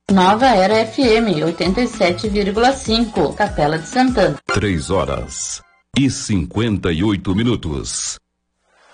Nova Era FM 87,5, Capela de Santana. 3 horas e 58 minutos.